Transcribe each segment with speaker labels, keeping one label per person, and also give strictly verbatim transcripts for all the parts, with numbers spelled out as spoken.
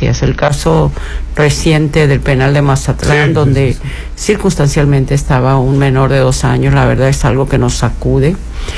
Speaker 1: circunstancias. El caso reciente del penal de Mazatlán, sí, donde sí, sí. circunstancialmente estaba un menor de dos años, la verdad es algo que nos sacude.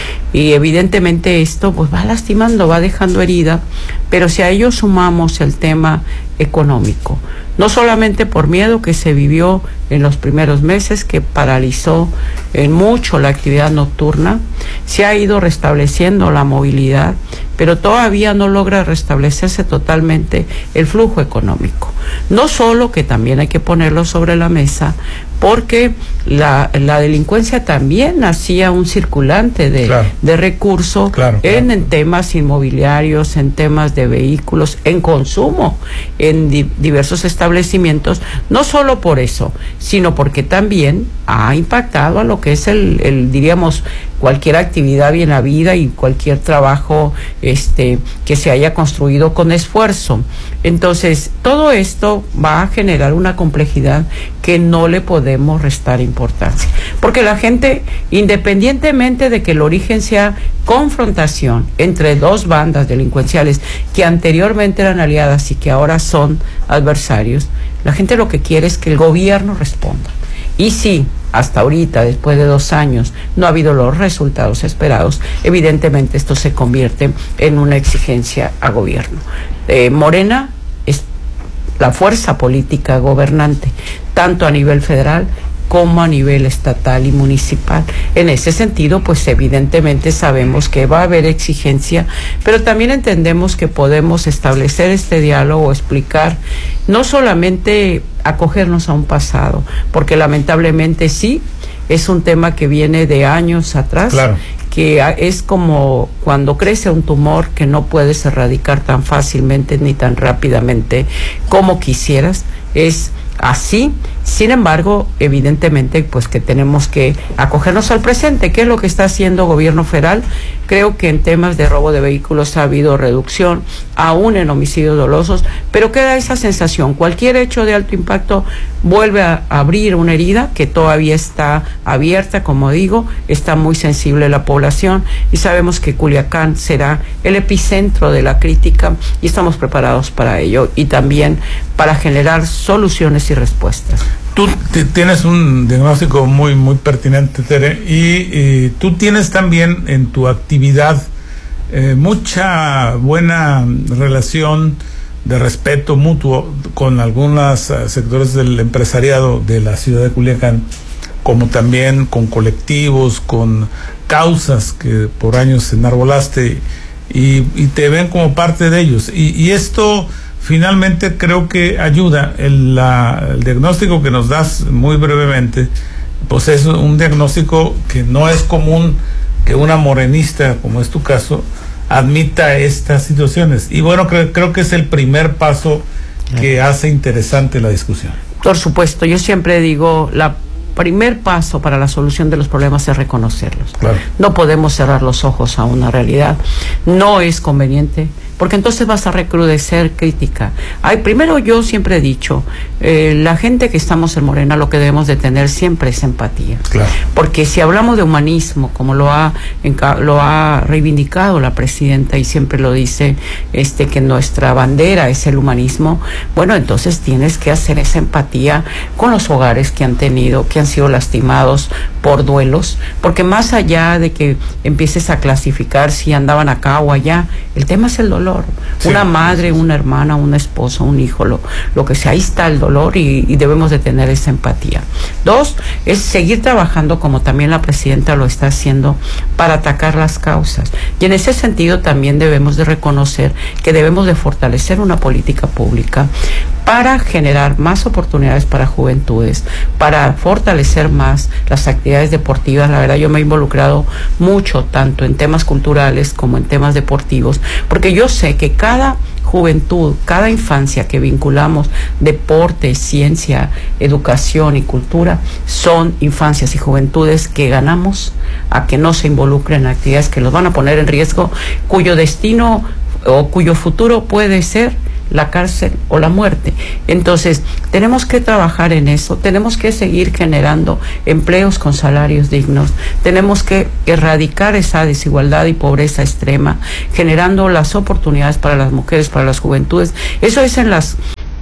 Speaker 1: Y evidentemente esto pues va lastimando, va dejando herida, pero si a ello sumamos el tema económico, no solamente por miedo que se vivió en los primeros meses, que paralizó en mucho la actividad nocturna, se ha ido restableciendo la movilidad, pero todavía no logra restablecerse totalmente el flujo económico. No solo, que también hay que ponerlo sobre la mesa, porque la, la delincuencia también hacía un circulante de, claro. de recursos claro, claro. En, en temas inmobiliarios, en temas de vehículos, en consumo, en di, diversos establecimientos, no solo por eso, sino porque también ha impactado a lo que es el, el diríamos, cualquier actividad bien habida y cualquier trabajo este que se haya construido con esfuerzo. Entonces, todo esto va a generar una complejidad que no le podemos restar importancia, porque la gente, independientemente de que el origen sea confrontación entre dos bandas delincuenciales que anteriormente eran aliadas y que ahora son adversarios, la gente lo que quiere es que el gobierno responda. Y si hasta ahorita, después de dos años, no ha habido los resultados esperados, evidentemente esto se convierte en una exigencia a gobierno. Eh, Morena es la fuerza política gobernante, tanto a nivel federal como a nivel estatal y municipal. En ese sentido, pues evidentemente sabemos que va a haber exigencia, pero también entendemos que podemos establecer este diálogo, explicar, no solamente acogernos a un pasado, porque lamentablemente sí, es un tema que viene de años atrás, claro. que es como cuando crece un tumor que no puedes erradicar tan fácilmente ni tan rápidamente como quisieras, es así. Sin embargo, evidentemente, pues que tenemos que acogernos al presente. ¿Qué es lo que está haciendo el gobierno federal? Creo que en temas de robo de vehículos ha habido reducción, aún en homicidios dolosos, pero queda esa sensación. Cualquier hecho de alto impacto vuelve a abrir una herida que todavía está abierta, como digo, está muy sensible la población y sabemos que Culiacán será el epicentro de la crítica y estamos preparados para ello y también para generar soluciones y respuestas.
Speaker 2: Tú tienes un diagnóstico muy muy pertinente, Tere, y, y tú tienes también en tu actividad eh, mucha buena relación de respeto mutuo con algunos uh, sectores del empresariado de la ciudad de Culiacán, como también con colectivos, con causas que por años enarbolaste y, y te ven como parte de ellos. Y, y esto finalmente creo que ayuda. El, la, el diagnóstico que nos das muy brevemente, pues es un diagnóstico que no es común que una morenista, como es tu caso, admita estas situaciones. Y bueno, creo, creo que es el primer paso que hace interesante la discusión.
Speaker 1: Por supuesto, yo siempre digo, la primer paso para la solución de los problemas es reconocerlos. Claro. No podemos cerrar los ojos a una realidad. No es conveniente, porque entonces vas a recrudecer crítica. Ay, primero, yo siempre he dicho, eh, la gente que estamos en Morena, lo que debemos de tener siempre es empatía. Claro. Porque si hablamos de humanismo, como lo ha lo ha reivindicado la presidenta y siempre lo dice, este que nuestra bandera es el humanismo, bueno, entonces tienes que hacer esa empatía con los hogares que han tenido, que han sido lastimados por duelos, porque más allá de que empieces a clasificar si andaban acá o allá, el tema es el dolor. Sí. Una madre, una hermana, una esposa, un hijo, lo, lo que sea, ahí está el dolor y, y debemos de tener esa empatía. Dos, es seguir trabajando como también la presidenta lo está haciendo para atacar las causas. Y en ese sentido también debemos de reconocer que debemos de fortalecer una política pública para generar más oportunidades para juventudes, para fortalecer más las actividades deportivas. La verdad, yo me he involucrado mucho, tanto en temas culturales como en temas deportivos, porque yo sé que cada juventud, cada infancia que vinculamos deporte, ciencia, educación y cultura, son infancias y juventudes que ganamos a que no se involucren en actividades que los van a poner en riesgo, cuyo destino o cuyo futuro puede ser la cárcel o la muerte. Entonces, tenemos que trabajar en eso, tenemos que seguir generando empleos con salarios dignos, tenemos que erradicar esa desigualdad y pobreza extrema, generando las oportunidades para las mujeres, para las juventudes. Eso es en las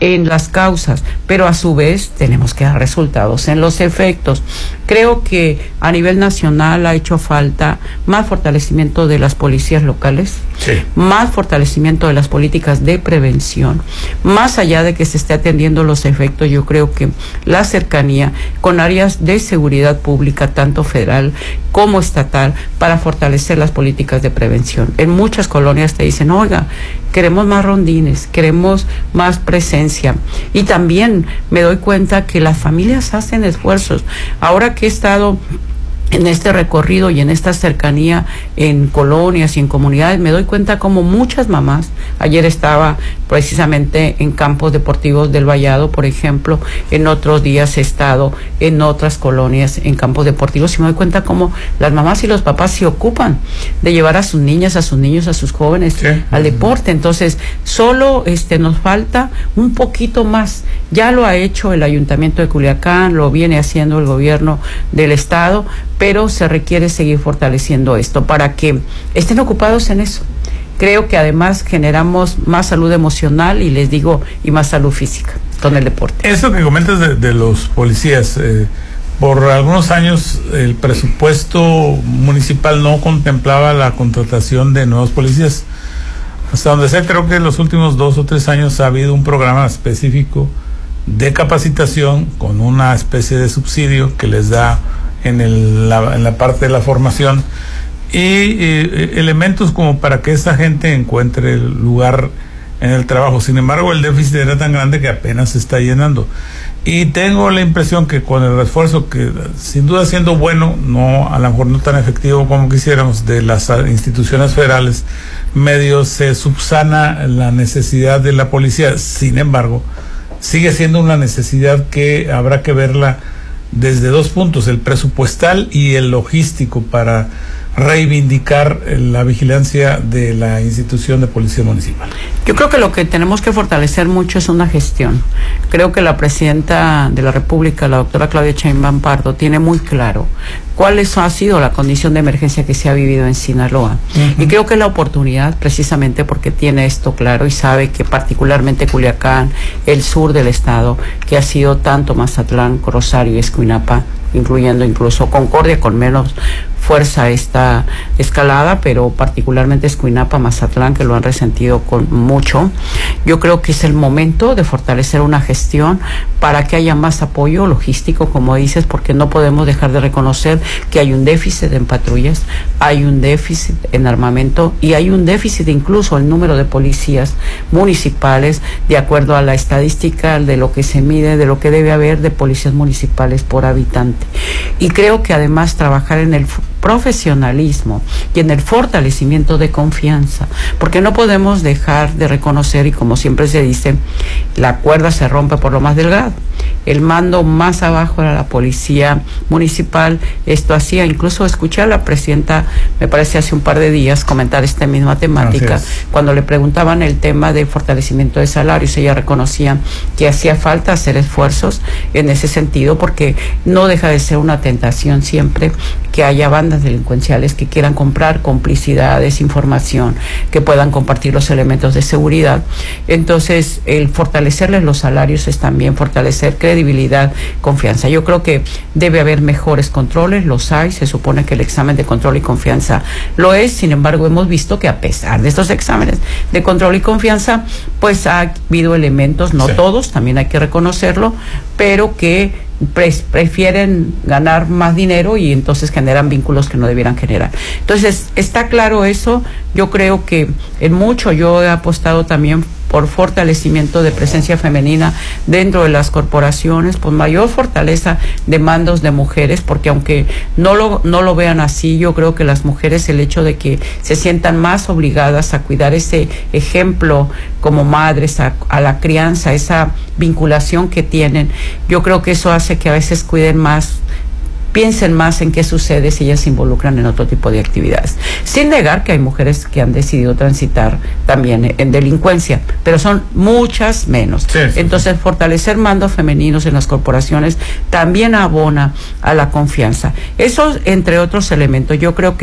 Speaker 1: en las causas, pero a su vez tenemos que dar resultados en los efectos. Creo que a nivel nacional ha hecho falta más fortalecimiento de las policías locales, sí. más fortalecimiento de las políticas de prevención, más allá de que se esté atendiendo los efectos. Yo creo que la cercanía con áreas de seguridad pública, tanto federal como estatal, para fortalecer las políticas de prevención. En muchas colonias te dicen, oiga, queremos más rondines, queremos más presencia. Y también me doy cuenta que las familias hacen esfuerzos. Ahora que he estado en este recorrido y en esta cercanía en colonias y en comunidades, me doy cuenta como muchas mamás, ayer estaba precisamente en campos deportivos del Vallado, por ejemplo, en otros días he estado en otras colonias en campos deportivos, y me doy cuenta como las mamás y los papás se ocupan de llevar a sus niñas, a sus niños, a sus jóvenes sí. al deporte. Entonces, solo este nos falta un poquito más. Ya lo ha hecho el Ayuntamiento de Culiacán, lo viene haciendo el gobierno del estado, pero se requiere seguir fortaleciendo esto para que estén ocupados en eso. Creo que además generamos más salud emocional y les digo, y más salud física con el deporte.
Speaker 2: Eso que comentas de, de los policías, eh, por algunos años el presupuesto municipal no contemplaba la contratación de nuevos policías. Hasta donde sé, creo que en los últimos dos o tres años ha habido un programa específico de capacitación con una especie de subsidio que les da en, el, la, en la parte de la formación y eh, elementos como para que esa gente encuentre el lugar en el trabajo. Sin embargo, el déficit era tan grande que apenas se está llenando. Y tengo la impresión que con el refuerzo, que sin duda siendo bueno, no a lo mejor no tan efectivo como quisiéramos, de las instituciones federales, medio se subsana la necesidad de la policía. Sin embargo, sigue siendo una necesidad que habrá que verla desde dos puntos, el presupuestal y el logístico, para reivindicar la vigilancia de la institución de policía municipal.
Speaker 1: Yo creo que lo que tenemos que fortalecer mucho es una gestión. Creo que la presidenta de la República, la doctora Claudia Sheinbaum Pardo, tiene muy claro cuál es, ha sido la condición de emergencia que se ha vivido en Sinaloa. Uh-huh. Y creo que es la oportunidad, precisamente porque tiene esto claro y sabe que particularmente Culiacán, el sur del estado, que ha sido tanto Mazatlán, Rosario y Escuinapa, incluyendo incluso Concordia, con menos fuerza esta escalada, pero particularmente Escuinapa, Mazatlán, que lo han resentido con mucho. Yo creo que es el momento de fortalecer una gestión para que haya más apoyo logístico, como dices, porque no podemos dejar de reconocer que hay un déficit en patrullas, hay un déficit en armamento y hay un déficit incluso en número de policías municipales, de acuerdo a la estadística de lo que se mide, de lo que debe haber de policías municipales por habitante. Y creo que además trabajar en el profesionalismo y en el fortalecimiento de confianza, porque no podemos dejar de reconocer, y como siempre se dice, la cuerda se rompe por lo más delgado. El mando más abajo era la policía municipal. Esto hacía, incluso escuché a la presidenta, me parece hace un par de días, comentar esta misma temática, cuando le preguntaban el tema de fortalecimiento de salarios. Ella reconocía que hacía falta hacer esfuerzos en ese sentido, porque no deja de ser una tentación siempre que haya bandas delincuenciales que quieran comprar complicidades, información, que puedan compartir los elementos de seguridad. Entonces, el fortalecerles los salarios es también fortalecer credibilidad, confianza. Yo creo que debe haber mejores controles, los hay, se supone que el examen de control y confianza lo es. Sin embargo, hemos visto que a pesar de estos exámenes de control y confianza, pues ha habido elementos, no sí. todos, también hay que reconocerlo, pero que Pre- prefieren ganar más dinero y entonces generan vínculos que no debieran generar. Entonces, está claro eso. Yo creo que en mucho yo he apostado también por fortalecimiento de presencia femenina dentro de las corporaciones, por mayor fortaleza de mandos de mujeres, porque aunque no lo, no lo vean así, yo creo que las mujeres, el hecho de que se sientan más obligadas a cuidar ese ejemplo como madres, a, a la crianza, esa vinculación que tienen, yo creo que eso hace que a veces cuiden más, piensen más en qué sucede si ellas se involucran en otro tipo de actividades. Sin negar que hay mujeres que han decidido transitar también en delincuencia, pero son muchas menos. Sí, sí, Entonces, sí. fortalecer mandos femeninos en las corporaciones también abona a la confianza. Eso, entre otros elementos, yo creo que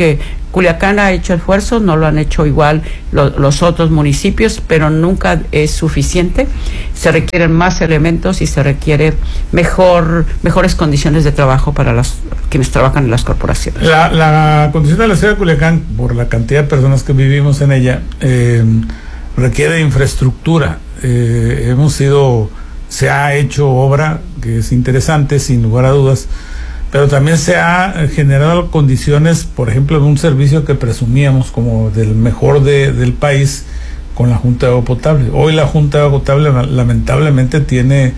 Speaker 1: Culiacán ha hecho esfuerzos, no lo han hecho igual lo, los otros municipios, pero nunca es suficiente. Se requieren más elementos y se requiere mejor mejores condiciones de trabajo para las quienes trabajan en las corporaciones.
Speaker 2: La, la condición de la ciudad de Culiacán, por la cantidad de personas que vivimos en ella, eh, requiere de infraestructura. Eh, hemos sido, se ha hecho obra que es interesante, sin lugar a dudas, pero también se ha generado condiciones, por ejemplo, de un servicio que presumíamos como del mejor de, del país con la Junta de Agua Potable. Hoy la Junta de Agua Potable lamentablemente tiene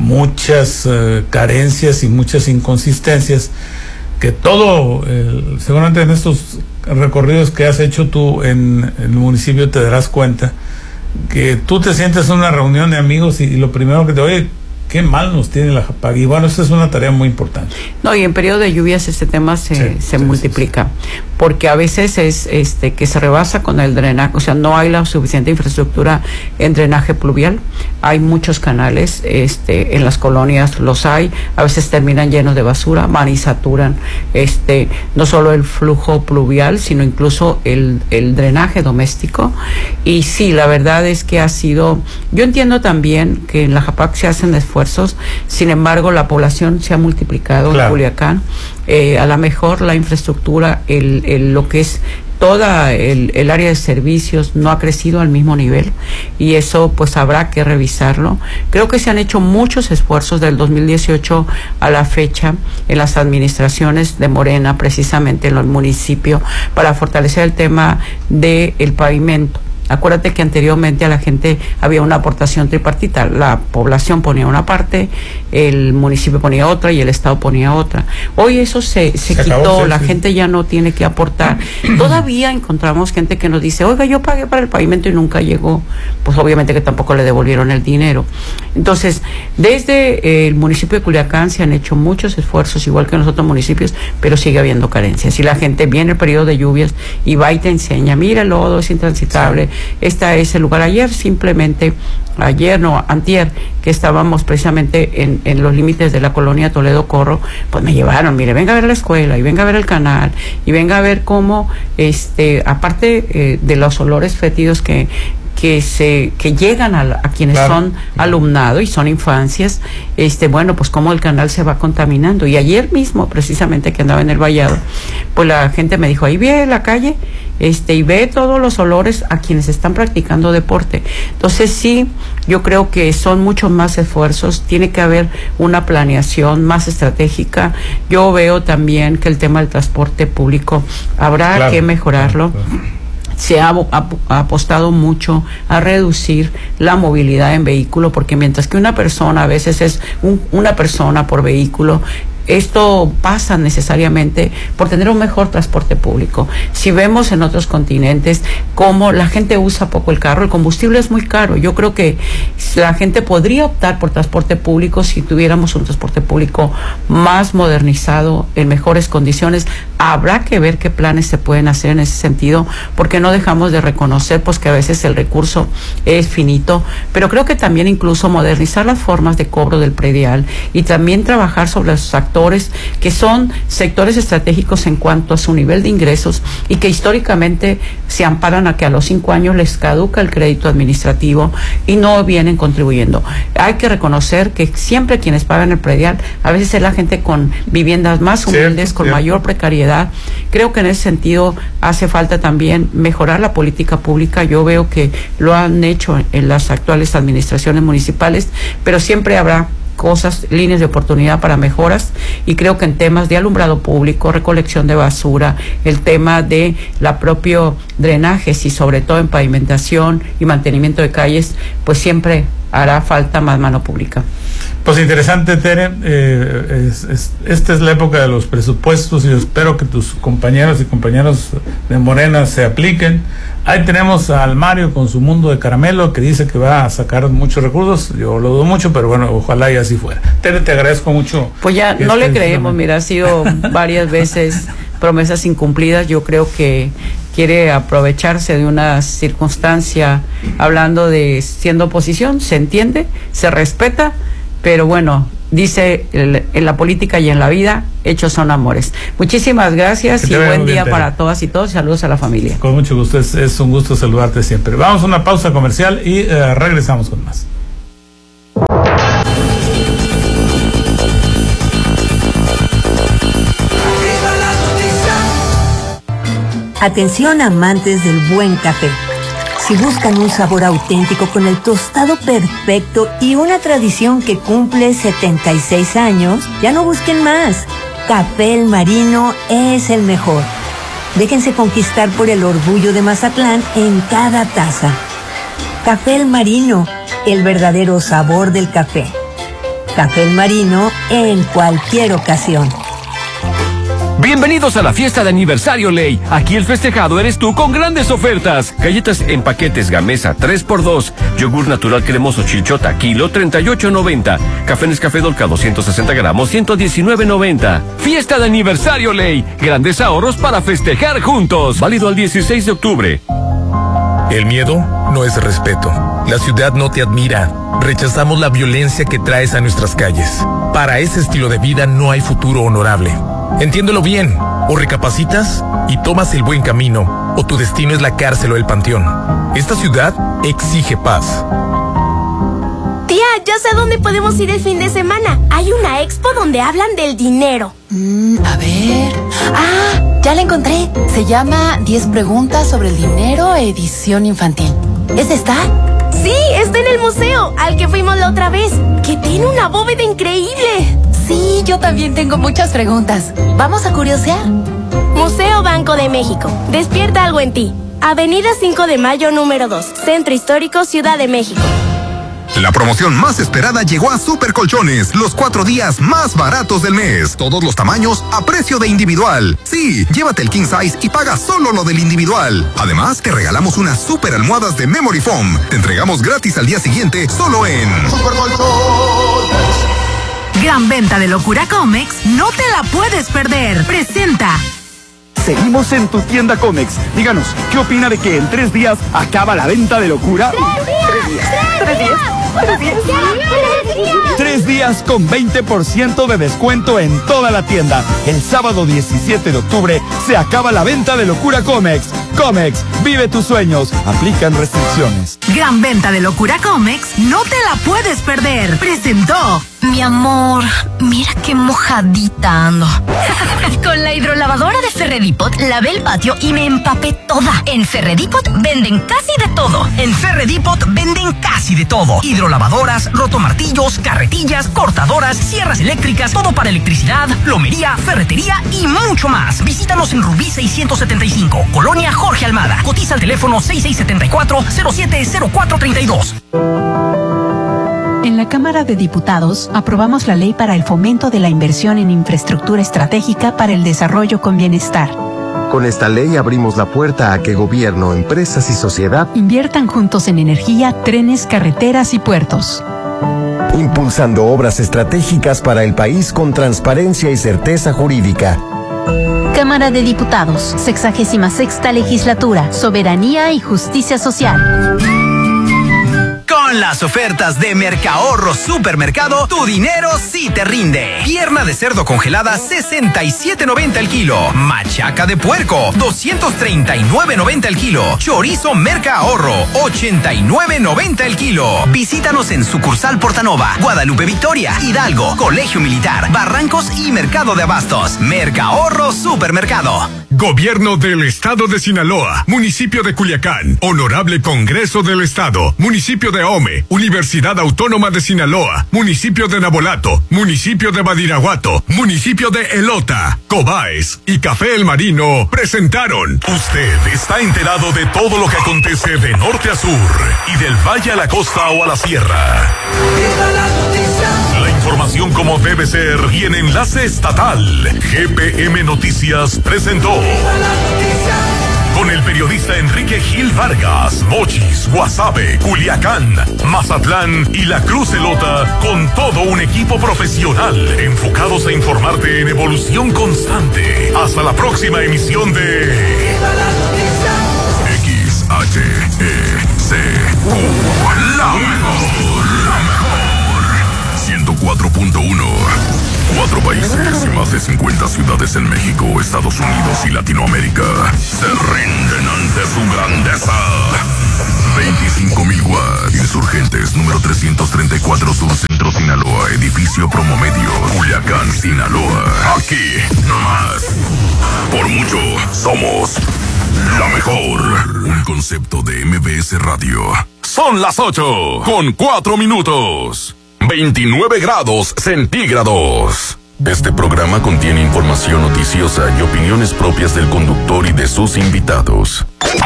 Speaker 2: muchas uh, carencias y muchas inconsistencias que todo, eh, seguramente en estos recorridos que has hecho tú en, en el municipio te darás cuenta que tú te sientes en una reunión de amigos y, y lo primero que te oye, qué mal nos tiene la Japag. Y bueno, esa es una tarea muy importante.
Speaker 1: No, y en periodo de lluvias este tema se, sí, se sí, multiplica, sí, sí. porque a veces es este que se rebasa con el drenaje, o sea, no hay la suficiente infraestructura en drenaje pluvial. Hay muchos canales, este, en las colonias los hay, a veces terminan llenos de basura, van y saturan, este, no solo el flujo pluvial, sino incluso el, el drenaje doméstico. Y sí, la verdad es que ha sido, yo entiendo también que en la Japag se hacen esfuerzos. Sin embargo, la población se ha multiplicado, claro, en Culiacán. Eh, a lo mejor la infraestructura, el, el, lo que es toda el, el área de servicios no ha crecido al mismo nivel y eso pues habrá que revisarlo. Creo que se han hecho muchos esfuerzos del dos mil dieciocho a la fecha en las administraciones de Morena, precisamente en el municipio, para fortalecer el tema del pavimento. Acuérdate que anteriormente a la gente había una aportación tripartita, la población ponía una parte, el municipio ponía otra y el Estado ponía otra. Hoy eso se, se, se quitó, acabó, sí, la sí. gente ya no tiene que aportar. Todavía encontramos gente que nos dice, oiga, yo pagué para el pavimento y nunca llegó. Pues obviamente que tampoco le devolvieron el dinero. Entonces, desde el municipio de Culiacán se han hecho muchos esfuerzos, igual que en los otros municipios, pero sigue habiendo carencias. Y la gente viene el periodo de lluvias y va y te enseña, mira el lodo, es intransitable. Sí. Este es el lugar. Ayer simplemente, ayer no, antier, que estábamos precisamente en, en los límites de la colonia Toledo Corro, pues me llevaron, mire, venga a ver la escuela y venga a ver el canal y venga a ver cómo, este, aparte eh, de los olores fétidos que que se que llegan a, a quienes claro. son alumnado y son infancias, este bueno, pues cómo el canal se va contaminando. Y ayer mismo, precisamente que andaba en el Vallado, pues la gente me dijo, ahí ve la calle, este y ve todos los olores a quienes están practicando deporte. Entonces sí, yo creo que son muchos más esfuerzos, tiene que haber una planeación más estratégica. Yo veo también que el tema del transporte público habrá claro. que mejorarlo. Claro, claro. Se ha, ha, ha apostado mucho a reducir la movilidad en vehículo, porque mientras que una persona a veces es un, una persona por vehículo, esto pasa necesariamente por tener un mejor transporte público. Si vemos en otros continentes cómo la gente usa poco el carro, el combustible es muy caro. Yo creo que la gente podría optar por transporte público si tuviéramos un transporte público más modernizado, en mejores condiciones. Habrá que ver qué planes se pueden hacer en ese sentido, porque no dejamos de reconocer pues que a veces el recurso es finito, pero creo que también incluso modernizar las formas de cobro del predial y también trabajar sobre los actores que son sectores estratégicos en cuanto a su nivel de ingresos y que históricamente se amparan a que a los cinco años les caduca el crédito administrativo y no vienen contribuyendo. Hay que reconocer que siempre quienes pagan el predial a veces es la gente con viviendas más humildes, cierto, con cierto. mayor precariedad. Creo que en ese sentido hace falta también mejorar la política pública. Yo veo que lo han hecho en las actuales administraciones municipales, pero siempre habrá cosas, líneas de oportunidad para mejoras, y creo que en temas de alumbrado público, recolección de basura, el tema de la propio drenaje y sobre todo en pavimentación y mantenimiento de calles, pues siempre hará falta más mano pública.
Speaker 2: Pues interesante, Tere. Eh, es, es, esta es la época de los presupuestos y yo espero que tus compañeros y compañeros de Morena se apliquen. Ahí tenemos al Mario con su mundo de caramelo que dice que va a sacar muchos recursos. Yo lo dudo mucho, pero bueno, ojalá y así fuera. Tere, te agradezco mucho.
Speaker 1: Pues ya no le creemos, mira, ha sido varias veces promesas incumplidas. Yo creo que quiere aprovecharse de una circunstancia hablando de siendo oposición, se entiende, se respeta, pero bueno, dice el, en la política y en la vida, hechos son amores. Muchísimas gracias y buen día bien, para todas y todos. Saludos a la familia.
Speaker 2: Con mucho gusto, es, es un gusto saludarte siempre. Vamos a una pausa comercial y uh, regresamos con más.
Speaker 3: Atención amantes del buen café. Si buscan un sabor auténtico con el tostado perfecto y una tradición que cumple setenta y seis años, ya no busquen más. Café El Marino es el mejor. Déjense conquistar por el orgullo de Mazatlán en cada taza. Café El Marino, el verdadero sabor del café. Café El Marino en cualquier ocasión.
Speaker 4: Bienvenidos a la fiesta de aniversario Ley. Aquí el festejado eres tú con grandes ofertas. Galletas en paquetes Gamesa tres por dos. Yogur natural cremoso Chilchota kilo treinta y ocho noventa. Café Nescafé Dolca doscientos sesenta gramos ciento diecinueve noventa. Fiesta de aniversario Ley. Grandes ahorros para festejar juntos. Válido al dieciséis de octubre.
Speaker 5: El miedo no es respeto. La ciudad no te admira. Rechazamos la violencia que traes a nuestras calles. Para ese estilo de vida no hay futuro honorable. Entiéndelo bien, o recapacitas y tomas el buen camino, o tu destino es la cárcel o el panteón. Esta ciudad exige paz.
Speaker 6: Tía, ya sé dónde podemos ir el fin de semana. Hay una expo donde hablan del dinero.
Speaker 7: Mm, a ver... Ah, ya la encontré. Se llama diez preguntas sobre el dinero, edición infantil. ¿Es esta?
Speaker 6: Sí, está en el museo, al que fuimos la otra vez, que tiene una bóveda increíble.
Speaker 7: Sí, yo también tengo muchas preguntas. ¿Vamos a curiosear?
Speaker 6: Museo Banco de México. Despierta algo en ti. Avenida cinco de mayo número dos. Centro Histórico, Ciudad de México.
Speaker 8: La promoción más esperada llegó a Super Colchones, los cuatro días más baratos del mes. Todos los tamaños a precio de individual. Sí, llévate el King Size y paga solo lo del individual. Además, te regalamos unas super almohadas de Memory Foam. Te entregamos gratis al día siguiente solo en Super Colchones.
Speaker 9: Gran venta de Locura Comex, no te la puedes perder. Presenta.
Speaker 10: Seguimos en tu tienda Comex. Díganos, ¿qué opina de que en tres días acaba la venta de Locura?
Speaker 6: ¡Tres días! ¡Tres días! ¡Tres días! ¡Tres días!
Speaker 10: Tres días con veinte por ciento de descuento en toda la tienda. El sábado diecisiete de octubre se acaba la venta de Locura Comex. Comex, vive tus sueños. Aplican restricciones.
Speaker 9: Gran venta de Locura Comex, no te la puedes perder. Presentó.
Speaker 11: Mi amor, mira qué mojadita ando. Con la hidrolavadora de Ferredipot lavé el patio y me empapé toda. En Ferredipot venden casi de todo.
Speaker 12: En Ferredipot venden casi de todo. Hidrolavadoras, rotomartillos, carretillas, cortadoras, sierras eléctricas, todo para electricidad, plomería, ferretería y mucho más. Visítanos en Rubí seiscientos setenta y cinco, Colonia Jorge Almada. Cotiza al teléfono seis seis siete cuatro, cero siete cero cuatro tres dos.
Speaker 13: En la Cámara de Diputados aprobamos la ley para el fomento de la inversión en infraestructura estratégica para el desarrollo con bienestar.
Speaker 14: Con esta ley abrimos la puerta a que gobierno, empresas y sociedad
Speaker 13: inviertan juntos en energía, trenes, carreteras y puertos.
Speaker 14: Impulsando obras estratégicas para el país con transparencia y certeza jurídica.
Speaker 15: Cámara de Diputados, sexagésima sexta legislatura, soberanía y justicia social.
Speaker 12: Con las ofertas de Mercahorro Supermercado, tu dinero sí te rinde. Pierna de cerdo congelada, sesenta y siete noventa el kilo. Machaca de puerco, doscientos treinta y nueve noventa el kilo. Chorizo Mercahorro, ochenta y nueve noventa el kilo. Visítanos en sucursal Portanova, Guadalupe Victoria, Hidalgo, Colegio Militar, Barrancos y Mercado de Abastos. Mercahorro Supermercado.
Speaker 16: Gobierno del Estado de Sinaloa, Municipio de Culiacán, Honorable Congreso del Estado, Municipio de Ome, Universidad Autónoma de Sinaloa, Municipio de Nabolato, Municipio de Badiraguato, Municipio de Elota, Cobaes y Café El Marino presentaron.
Speaker 17: Usted está enterado de todo lo que acontece de norte a sur y del valle a la costa o a la sierra. La información como debe ser y en enlace estatal. G P M Noticias presentó. Con el periodista Enrique Gil Vargas, Mochis, Guasave, Culiacán, Mazatlán y la Cruz Elota, con todo un equipo profesional enfocados a informarte en evolución constante. Hasta la próxima emisión de X H E C U, la mejor, la mejor, ciento cuatro. más de cincuenta ciudades en México, Estados Unidos y Latinoamérica se rinden ante su grandeza. veinticinco mil watts. Insurgentes número trescientos treinta y cuatro Sur Centro Sinaloa, edificio Promomedio, Culiacán, Sinaloa. Aquí, no más. Por mucho, somos la mejor. Un concepto de M B S Radio. Son las ocho con cuatro minutos. veintinueve grados centígrados. Este programa contiene información noticiosa y opiniones propias del conductor y de sus invitados.